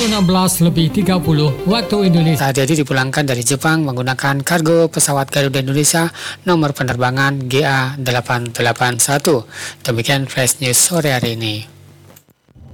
16:30 waktu Indonesia. Saat jadi dipulangkan dari Jepang menggunakan kargo pesawat Garuda Indonesia nomor penerbangan GA881. Demikian Flash News sore hari ini.